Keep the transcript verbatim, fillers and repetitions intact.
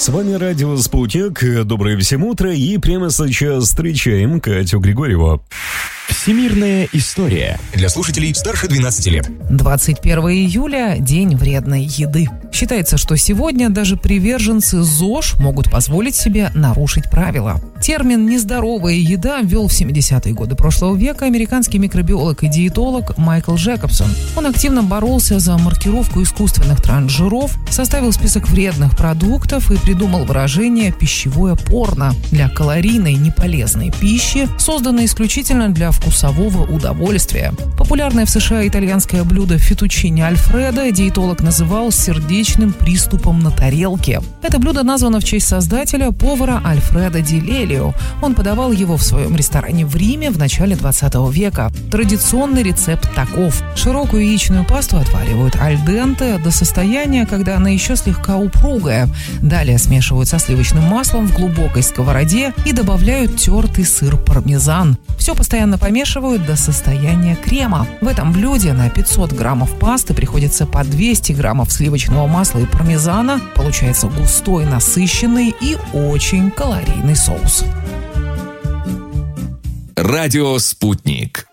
С вами радио «Спутник». Доброе всем утро. И прямо сейчас встречаем Катю Григорьеву. Всемирная история для слушателей старше двенадцати лет. двадцать первого июля – день вредной еды. Считается, что сегодня даже приверженцы ЗОЖ могут позволить себе нарушить правила. Термин «нездоровая еда» ввел в семидесятые годы прошлого века американский микробиолог и диетолог Майкл Джекобсон. Он активно боролся за маркировку искусственных трансжиров, составил список вредных продуктов и придумал выражение «пищевое порно» для калорийной неполезной пищи, созданной исключительно для вкусового удовольствия. Популярное в США итальянское блюдо фетучини Альфредо диетолог называл сердечным приступом на тарелке. Это блюдо названо в честь создателя, повара Альфредо ди Лелио. Он подавал его в своем ресторане в Риме в начале двадцатого века. Традиционный рецепт таков. Широкую яичную пасту отваривают аль денте до состояния, когда она еще слегка упругая. Далее смешивают со сливочным маслом в глубокой сковороде и добавляют тертый сыр пармезан. Все постоянно помешивают до состояния крема. В этом блюде на пятьсот граммов пасты приходится по двести граммов сливочного масла и пармезана. Получается густой, насыщенный и очень калорийный соус. Радио «Спутник».